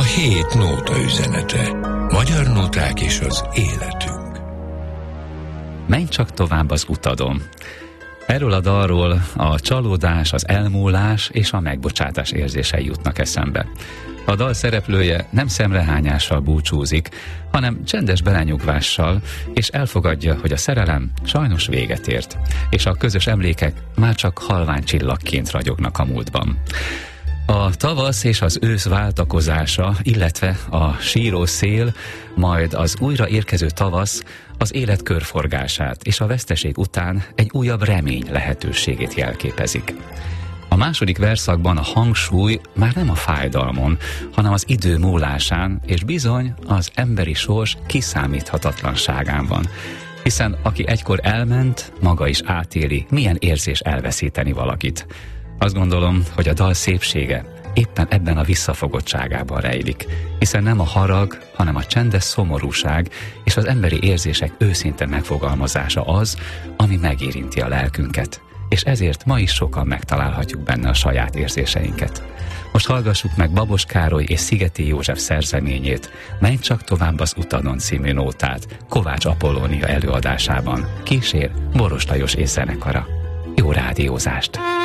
hét nóta üzenete. Magyar nóták és az életünk. Menj csak tovább az utadon. Erről a dalról a csalódás, az elmúlás és a megbocsátás érzései jutnak eszembe. A dal szereplője nem szemrehányással búcsúzik, hanem csendes belenyugvással, és elfogadja, hogy a szerelem sajnos véget ért, és a közös emlékek már csak halvány csillagként ragyognak a múltban. A tavasz és az ősz váltakozása, illetve a síró szél, majd az újra érkező tavasz az élet körforgását és a veszteség után egy újabb remény lehetőségét jelképezik. A második verszakban a hangsúly már nem a fájdalmon, hanem az idő múlásán, és bizony az emberi sors kiszámíthatatlanságán van. Hiszen aki egykor elment, maga is átéli, milyen érzés elveszíteni valakit. Azt gondolom, hogy a dal szépsége éppen ebben a visszafogottságában rejlik, hiszen nem a harag, hanem a csendes szomorúság és az emberi érzések őszinte megfogalmazása az, ami megérinti a lelkünket, és ezért ma is sokan megtalálhatjuk benne a saját érzéseinket. Most hallgassuk meg Babos Károly és Szigeti József szerzeményét, Menj csak tovább az utadon című nótát Kovács Apollónia előadásában. Kísér Boros Lajos és zenekara. Jó rádiózást!